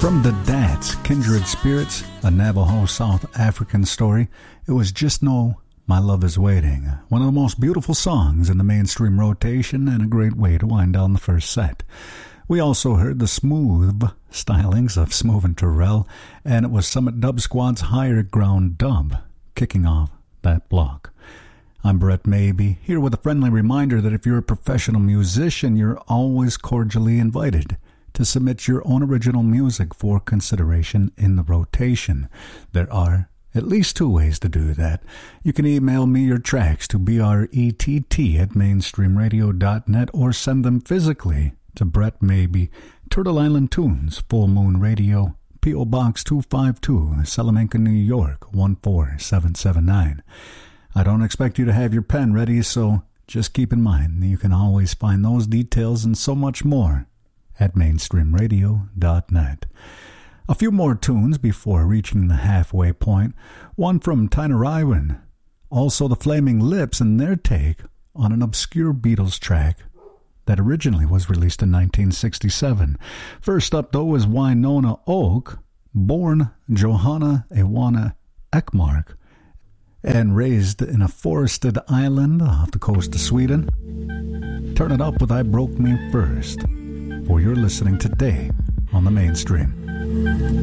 From the Dats, Kindred Spirits, a Navajo South African story, it was Just Know My Love Is Waiting. One of the most beautiful songs in the mainstream rotation and a great way to wind down the first set. We also heard the smooth stylings of Smooth and Terrell, and it was Summit Dub Squad's Higher Ground Dub kicking off that block. I'm Brett Maybe, here with a friendly reminder that if you're a professional musician, you're always cordially invited to submit your own original music for consideration in the rotation. There are at least two ways to do that. You can email me your tracks to brett@mainstreamradio.net or send them physically to Brett Maybe, Turtle Island Tunes, Full Moon Radio, P.O. Box 252, Salamanca, New York, 14779. I don't expect you to have your pen ready, so just keep in mind that you can always find those details and so much more at mainstreamradio.net. A few more tunes before reaching the halfway point. One from Tinariwen, also the Flaming Lips and their take on an obscure Beatles track that originally was released in 1967. First up, though, is Winona Oak, born Johanna Ewana Ekmark, and raised in a forested island off the coast of Sweden. Turn it up with I Broke Me First, for you're listening today on the Mainstream.